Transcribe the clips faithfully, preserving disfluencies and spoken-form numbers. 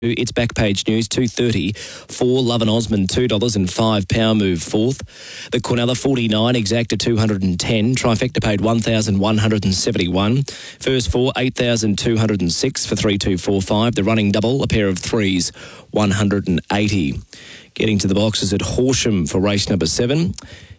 It's Backpage News, two thirty. Four, Love and Osmond, two dollars and five. Power Move, fourth. The Quinella, forty-nine, Exacta, two hundred ten. Trifecta paid one thousand one hundred seventy-one. First four, eight thousand two hundred six for three two four five. The running double, a pair of threes, one hundred eighty. Getting to the boxes at Horsham for race number seven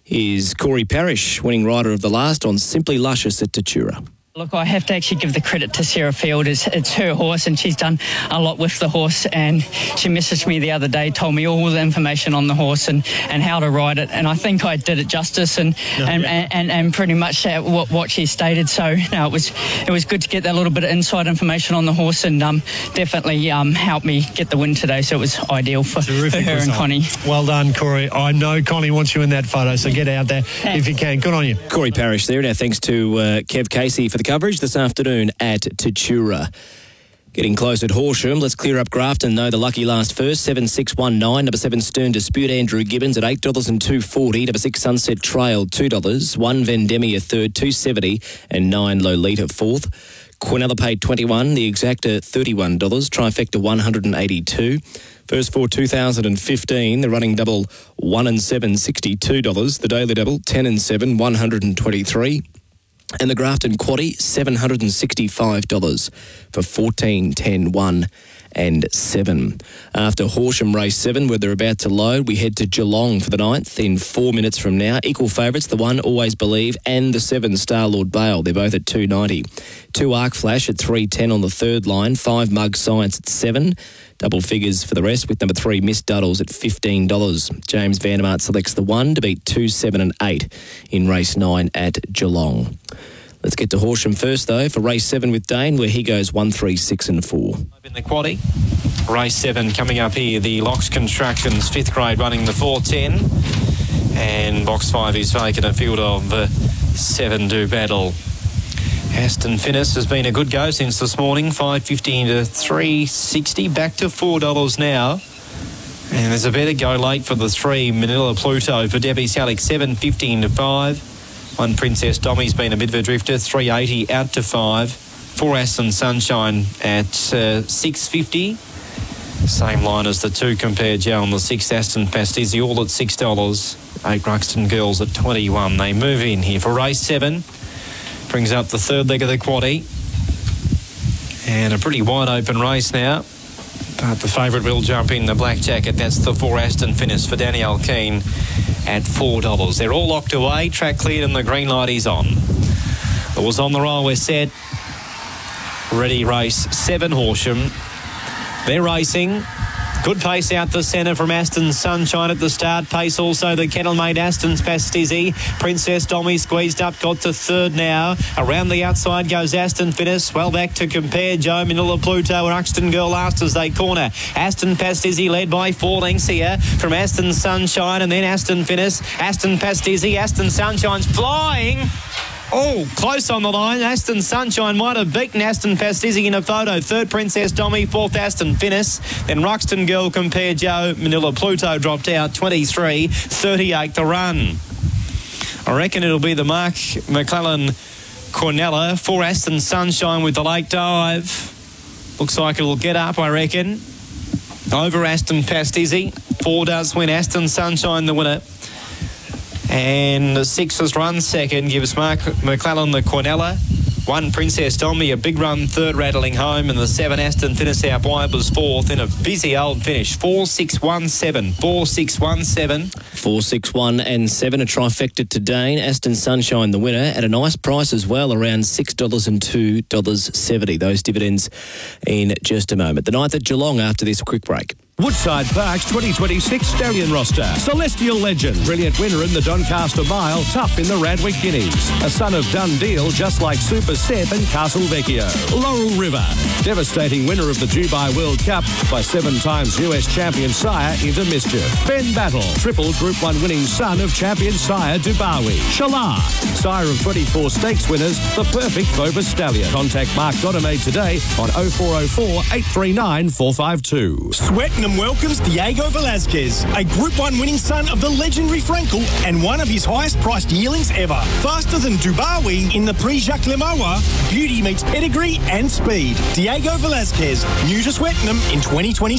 is Corey Parrish, winning rider of the last on Simply Luscious at Tatura. Look, I have to actually give the credit to Sarah Field. It's, it's her horse and she's done a lot with the horse, and she messaged me the other day, told me all the information on the horse and, and how to ride it, and I think I did it justice and oh, and, yeah. and, and, and pretty much uh, what, what she stated. So no, it was it was good to get that little bit of inside information on the horse, and um, definitely um, helped me get the win today, so it was ideal for, for her result. And Connie. Well done, Corey. I know Connie wants you in that photo, so get out there Thanks. if you can. Good on you. Corey Parrish there. Now thanks to uh, Kev Casey for the coverage this afternoon at Tatura. Getting close at Horsham. Let's clear up Grafton, though. The lucky last first, seven six one nine. Number seven, Stern Dispute, Andrew Gibbons at eight dollars and two forty. Number six, Sunset Trail, two dollars. one, Vendemia third, two seventy. And nine, Lolita fourth. Quinella paid twenty-one. The Exacta, thirty-one dollars. Trifecta, one hundred eighty-two. First four, two thousand fifteen. The running double, one and seven, sixty-two dollars. The daily double, ten and seven, one hundred twenty-three. And the Grafton Quaddie, seven hundred sixty-five dollars for fourteen, ten, one and seven. After Horsham race seven, where they're about to load, we head to Geelong for the ninth in four minutes from now. Equal favourites, the one, Always Believe, and the seven, Star Lord Bale. They're both at two ninety. Two, Arc Flash at three ten on the third line. Five, Mug Science at seven. Double figures for the rest, with number three, Miss Duddles at fifteen dollars. James Vandermaat selects the one to beat two, seven and eight in race nine at Geelong. Let's get to Horsham first, though, for race seven with Dane, where he goes one, three, six and four. In the Quaddie, race seven coming up here. The Locks Constructions, fifth grade, running the four ten. And box five is vacant, a field of uh, seven do battle. Aston Finnis has been a good go since this morning, five fifty to three sixty, back to four dollars now. And there's a better go late for the three, Manila Pluto for Debbie Salick, seven fifty to five. One, Princess Dommy's been a bit of a drifter, three eighty out to five. Four, Aston Sunshine at uh, six fifty. Same line as the two, Compare Joe, on the six, Aston Pastizzi, all at six dollars. Eight, Ruxton Girls at twenty-one. They move in here for race seven. Brings up the third leg of the Quaddie. And a pretty wide open race now. But the favourite will jump in, the black jacket. That's the four, Aston Finnis for Danielle Keane at four dollars. They're all locked away. Track cleared and the green light is on. It was on the roll. We're set. Ready, race seven, Horsham. They're racing. Good pace out the centre from Aston Sunshine at the start. Pace also the kennel-mate Aston's Pastizzi. Princess Dommy squeezed up, got to third now. Around the outside goes Aston Finnis. Well back to Compare Joe, Manila Pluto and Uxton Girl last as they corner. Aston Pastizzi led by four lengths here from Aston Sunshine and then Aston Finnis. Aston Pastizzi, Aston Sunshine's flying. Oh, close on the line. Aston Sunshine might have beaten Aston Pastizzi in a photo. Third, Princess Dommy. Fourth, Aston Finnis. Then Ruxton Girl, Compare Joe. Manila Pluto dropped out. twenty-three thirty-eight the run. I reckon it'll be the Mark McClellan Quinella. Four, Aston Sunshine with the late dive. Looks like it'll get up, I reckon. Over Aston Pastizzi. Four does win. Aston Sunshine the winner. And the six has run second, gives Mark McClellan the Quinella. One, Princess Dommy, a big run third, rattling home. And the seven, Aston Finnis out wide, was fourth in a busy old finish. Four, six, one, seven. Four, six, one, seven. Four, six, one and seven, a trifecta to Dane. Aston Sunshine the winner at a nice price as well, around six dollars and two dollars seventy. Those dividends in just a moment. The ninth at Geelong after this quick break. Woodside Park's twenty twenty-six stallion roster. Celestial Legend, brilliant winner in the Doncaster Mile, tough in the Radwick Guineas. A son of Dundee, just like Super Seth and Castle Vecchio. Laurel River, devastating winner of the Dubai World Cup by seven times U S champion sire Into Mischief. Ben Battle, triple Group one winning son of champion sire Dubawi. Shalar, sire of twenty-four stakes winners, the perfect Phobos stallion. Contact Mark Dottermaid today on oh four oh four, eight three nine, four five two. Swettenham welcomes Diego Velazquez, a Group one winning son of the legendary Frankel and one of his highest priced yearlings ever. Faster than Dubawi in the Prix Jacques Lemoa, beauty meets pedigree and speed. Diego Velazquez, new to Swettenham in twenty twenty-six.